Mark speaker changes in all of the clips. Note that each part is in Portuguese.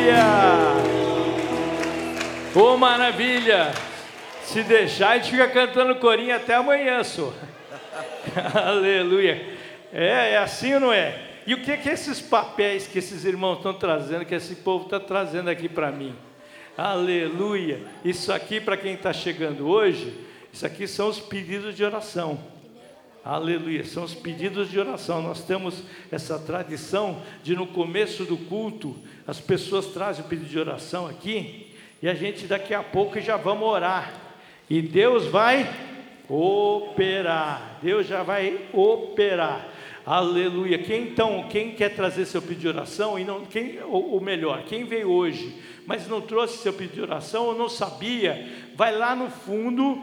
Speaker 1: Ô, maravilha! Se deixar, a gente fica cantando corinho até amanhã, só. Aleluia! É assim ou não é? E o que é que esses papéis que esses irmãos estão trazendo, que esse povo está trazendo aqui para mim? Aleluia! Isso aqui, para quem está chegando hoje, isso aqui são os pedidos de oração. Aleluia! São os pedidos de oração. Nós temos essa tradição de, no começo do culto, as pessoas trazem o pedido de oração aqui, e a gente daqui a pouco já vamos orar. E Deus vai operar. Deus já vai operar. Aleluia. Quem quer trazer seu pedido de oração, e não, ou melhor, quem veio hoje, mas não trouxe seu pedido de oração, ou não sabia, vai lá no fundo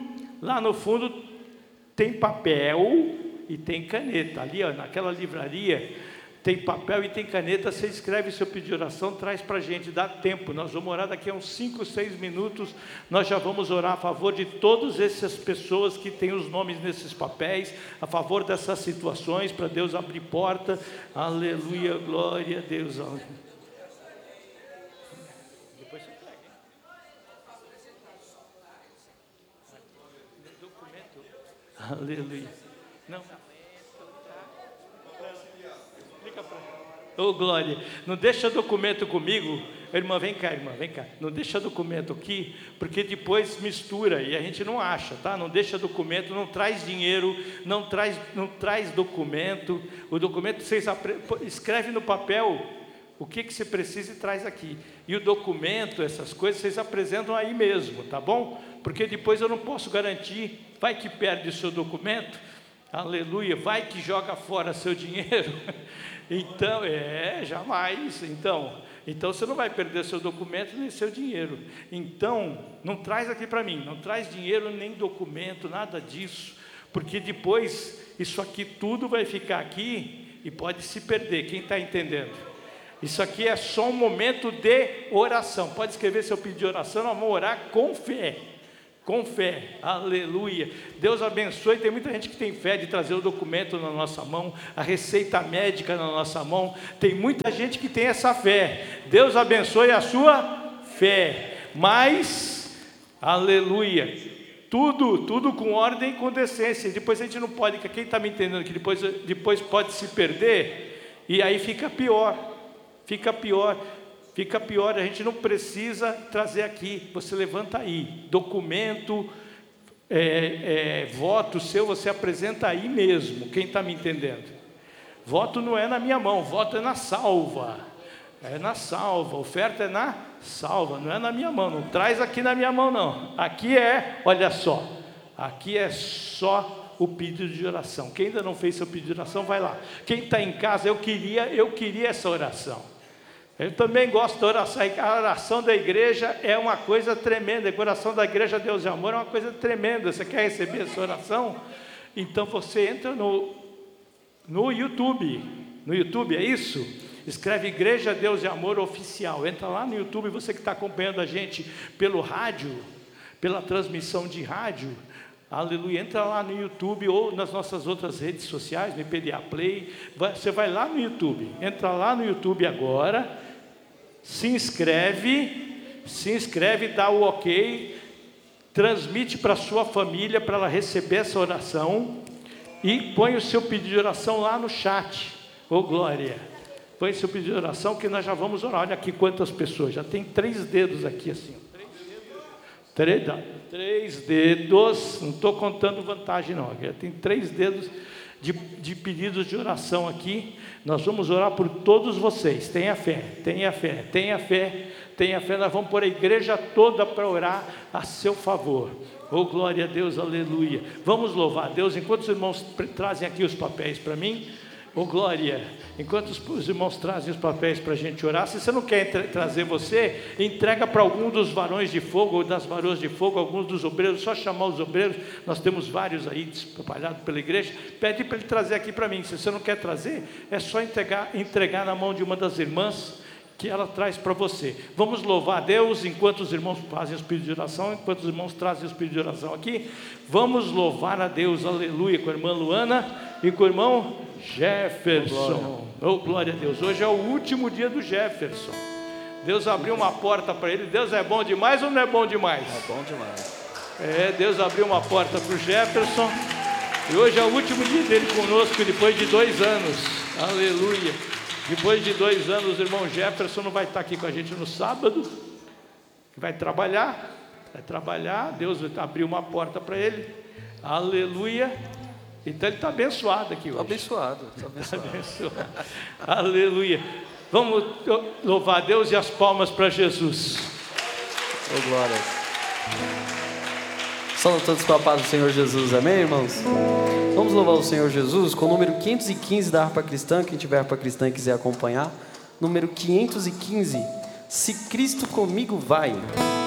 Speaker 1: tem papel e tem caneta. Ali, ó, naquela livraria, tem papel e tem caneta. Você escreve seu pedido de oração, traz para a gente, dá tempo. Nós vamos orar daqui a uns 5, 6 minutos. Nós já vamos orar a favor de todas essas pessoas que têm os nomes nesses papéis, a favor dessas situações, para Deus abrir porta. Aleluia, glória a Deus. Depois você pega, hein? Documento. Aleluia. Não. Explica para ela. Ô, glória. Não deixa documento comigo. Irmã, vem cá, irmã, vem cá. Não deixa documento aqui, porque depois mistura e a gente não acha, tá? Não deixa documento, não traz dinheiro, não traz documento. O documento vocês escreve no papel o que você precisa e traz aqui. E o documento, essas coisas, vocês apresentam aí mesmo, tá bom? Porque depois eu não posso garantir. Vai que perde o seu documento. Aleluia, vai que joga fora seu dinheiro. Então, jamais. Então você não vai perder seu documento nem seu dinheiro. Então, não traz aqui para mim, não traz dinheiro nem documento, nada disso, porque depois isso aqui tudo vai ficar aqui e pode se perder. Quem está entendendo? Isso aqui é só um momento de oração. Pode escrever seu pedido de oração, nós vamos orar com fé. Com fé, aleluia. Deus abençoe. Tem muita gente que tem fé de trazer o documento na nossa mão, a receita médica na nossa mão. Tem muita gente que tem essa fé. Deus abençoe a sua fé. Mas, aleluia, tudo com ordem e com decência. Depois a gente não pode, quem está me entendendo, que depois pode se perder, e aí fica pior, a gente não precisa trazer aqui. Você levanta aí, documento, voto seu, você apresenta aí mesmo. Quem está me entendendo? Voto não é na minha mão, voto é na salva. É na salva, oferta é na salva, não é na minha mão. Não traz aqui na minha mão, não. Aqui olha só, aqui é só o pedido de oração. Quem ainda não fez seu pedido de oração, vai lá. Quem está em casa, eu queria essa oração. Eu também gosto da oração. A oração da igreja é uma coisa tremenda. A oração da igreja Deus de Amor é uma coisa tremenda. Você quer receber essa oração? Então você entra no YouTube. No YouTube, é isso? Escreve Igreja Deus de Amor Oficial. Entra lá no YouTube. Você que está acompanhando a gente pelo rádio, pela transmissão de rádio, aleluia, entra lá no YouTube ou nas nossas outras redes sociais, no PDA Play. Você vai lá no YouTube, entra lá no YouTube agora, se inscreve, dá o ok, transmite para a sua família, para ela receber essa oração, e põe o seu pedido de oração lá no chat. Ô, glória, põe o seu pedido de oração, que nós já vamos orar. Olha aqui quantas pessoas, já tem 3 dedos aqui assim, 3 dedos, não estou contando vantagem não, tem 3 dedos de pedidos de oração aqui. Nós vamos orar por todos vocês. Tenha fé, nós vamos pôr a igreja toda para orar a seu favor. Oh, glória a Deus, aleluia. Vamos louvar a Deus, enquanto os irmãos trazem aqui os papéis para mim. Oh, glória, enquanto os irmãos trazem os papéis para a gente orar, se você não quer trazer você, entrega para algum dos varões de fogo, ou das varoas de fogo, alguns dos obreiros, só chamar os obreiros, nós temos vários aí espalhados pela igreja, pede para ele trazer aqui para mim. Se você não quer trazer, é só entregar na mão de uma das irmãs, que ela traz para você. Vamos louvar a Deus, enquanto os irmãos fazem os pedidos de oração, enquanto os irmãos trazem os pedidos de oração aqui, vamos louvar a Deus, aleluia, com a irmã Luana e com o irmão Jefferson. Oh, glória a Deus. Hoje é o último dia do Jefferson. Deus abriu uma porta para ele. Deus é bom demais ou não é bom demais?
Speaker 2: É bom demais.
Speaker 1: Deus abriu uma porta para o Jefferson. E hoje é o último dia dele conosco, depois de 2 anos. Aleluia. Depois de 2 anos, o irmão Jefferson não vai estar aqui com a gente no sábado. Vai trabalhar. Deus abriu uma porta para ele. Aleluia. Então ele está abençoado aqui hoje.
Speaker 2: Abençoado.
Speaker 1: Aleluia. Vamos louvar a Deus e as palmas para Jesus.
Speaker 2: Oh, glória. Salve todos com a paz do Senhor Jesus, amém, irmãos? Vamos louvar o Senhor Jesus com o número 515 da harpa cristã. Quem tiver harpa cristã e quiser acompanhar, número 515. Se Cristo comigo vai.